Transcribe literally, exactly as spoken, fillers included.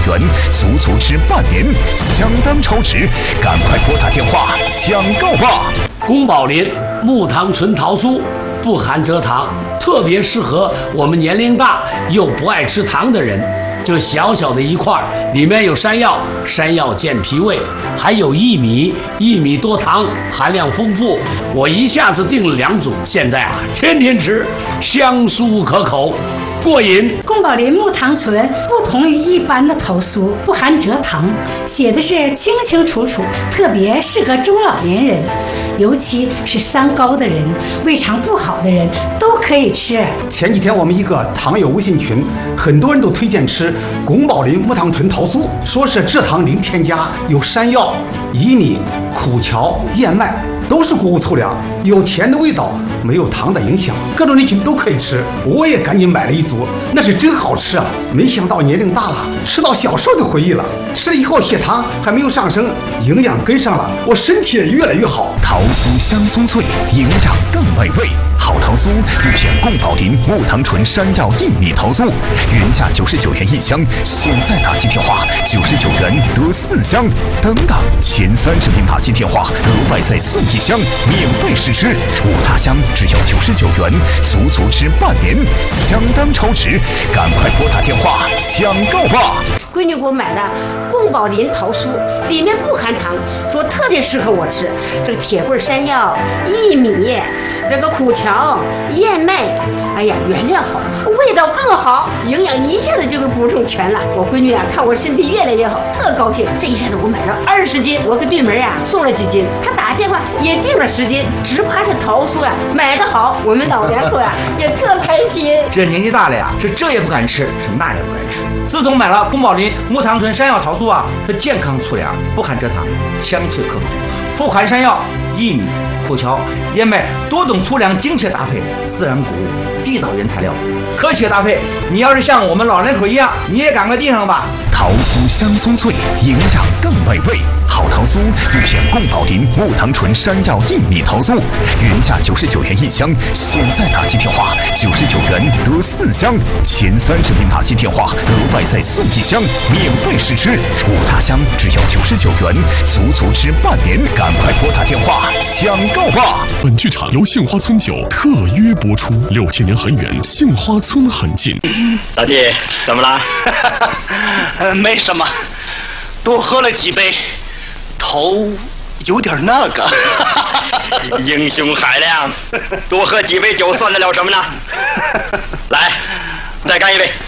元，足足值半年，相当超值，赶快拨打电话抢购吧！ 宫保林木糖醇桃酥不含蔗糖，特别适合我们年龄大又不爱吃糖的人。这小小的一块，里面有山药，山药健脾胃，还有薏米，薏米多糖，含量丰富。我一下子订了两组，现在啊，天天吃，香酥可口。过瘾。 宫保林木糖醇不同于一般的桃酥，不含蔗糖，写的是清清楚楚，特别适合中老年人，尤其是三高的人、胃肠不好的人都可以吃。 前几天我们一个糖友微信群，很多人都推荐吃宫保林木糖醇桃酥，说是蔗糖零添加，有山药、薏米、苦荞、燕麦，都是谷物粗粮，有甜的味道，没有糖的影响，各种人群都可以吃。我也赶紧买了一组，那是真好吃啊！没想到年龄大了，吃到小时候的回忆了。吃了以后血糖还没有上升，营养跟上了，我身体也越来越好。 桃酥香酥脆，营养更美味。好桃酥就选宫保林木糖醇山药薏米桃酥，原价九十九元一箱，现在打进电话九十九元得四箱。等等，前三十名打进电话额外再送一箱，免费试吃，五大箱只要九十九元，足足值半年，相当超值，赶快拨打电话抢购吧！ 闺女给我买的宫保林桃酥，里面不含糖，说特别适合我吃。这个铁棍山药、薏米，这个苦荞、燕麦，哎呀，原料好，味道更好，营养一下子就给补充全了。我闺女啊，看我身体越来越好，特高兴。这一下子我买了二十斤，我给闭门啊送了几斤，她打电话也订了十斤，只怕这桃酥呀、啊、买得好，我们老两口啊也特开心。 这年纪大了呀，是这也不敢吃，是那也不敢吃。自从买了宫保林木糖醇山药桃酥啊，它健康粗粮，不含蔗糖，香脆可口，富含山药、薏米、苦荞、燕麦多种粗粮精确搭配，自然谷物，地道原材料，科学搭配。你要是像我们老人口一样，你也赶快订上吧。 桃酥香酥脆，营养更美味。好桃酥就选宫保林木糖醇山药薏米桃酥，原价九十九元一箱，现在打进电话九十九元得四箱，前三十名打进电话额外再送一箱，免费试吃，五大箱只要九十九元，足足值半年，赶快拨打电话抢购吧！ 本剧场由杏花村酒特约播出，六千年很远，杏花村很近。 老弟，怎么了？呃，没什么，多喝了几杯，头有点那个。英雄海量，多喝几杯酒算得了什么呢？来，再干一杯。